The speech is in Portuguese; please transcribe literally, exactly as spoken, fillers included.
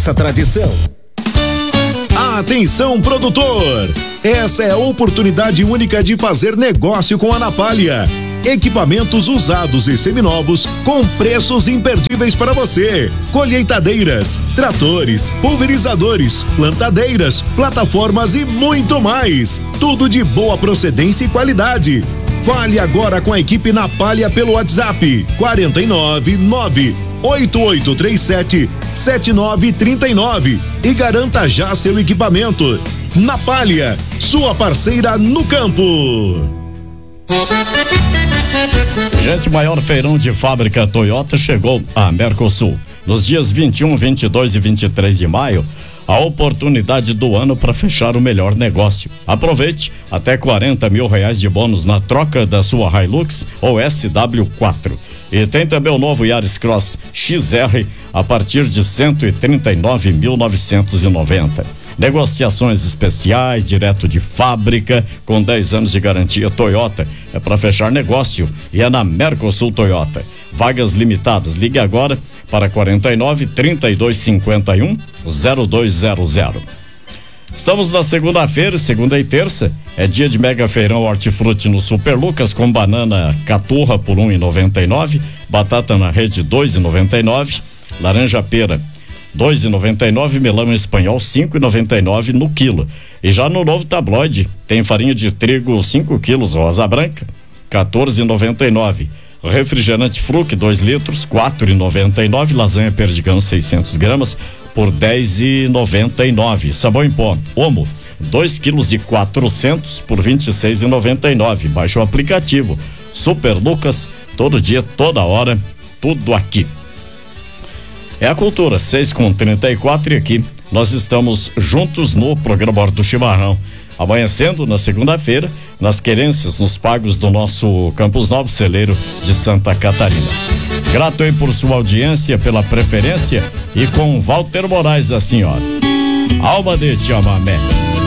nossa tradição. Atenção, produtor! Essa é a oportunidade única de fazer negócio com a Napalha. Equipamentos usados e seminovos com preços imperdíveis para você. Colheitadeiras, tratores, pulverizadores, plantadeiras, plataformas e muito mais. Tudo de boa procedência e qualidade. Fale agora com a equipe Napalha pelo WhatsApp quatro nove nove oito oito três sete sete nove três nove e garanta já seu equipamento. Napalha, sua parceira no campo. Gente, maior feirão de fábrica Toyota chegou a Mercosul. Nos dias vinte e um, vinte e dois e vinte e três de maio, a oportunidade do ano para fechar o melhor negócio. Aproveite até quarenta mil reais de bônus na troca da sua Hilux ou S W quatro. E tem também o novo Yaris Cross X R a partir de cento e trinta e nove mil novecentos e noventa. Negociações especiais, direto de fábrica, com dez anos de garantia Toyota. É para fechar negócio e é na Mercosul Toyota. Vagas limitadas. Ligue agora para quarenta e nove, trinta e dois, cinquenta e um, zero dois zero zero. Estamos na segunda-feira, segunda e terça, é dia de mega feirão hortifruti no Super Lucas, com banana caturra por um e noventa e nove, batata na rede dois e noventa e nove, laranja pera dois e noventa e nove, melão espanhol cinco e noventa e nove no quilo. E já no novo tabloide tem farinha de trigo cinco quilos rosa branca quatorze e noventa e nove, refrigerante Fruc dois litros quatro e noventa e nove, lasanha perdigão seiscentos gramas por dez e noventa e nove, sabão em pó Omo dois quilos e quatrocentos por vinte e seis e noventa e nove. Baixe o aplicativo Super Lucas, todo dia, toda hora, tudo aqui. É a cultura, seis com trinta e quatro, e aqui nós estamos juntos no programa Hora do Chimarrão. Amanhecendo na segunda-feira, nas querências, nos pagos do nosso Campos Novos, celeiro de Santa Catarina. Grato aí por sua audiência, pela preferência, e com Walter Moraes, a senhora. Alma de Tiamamé.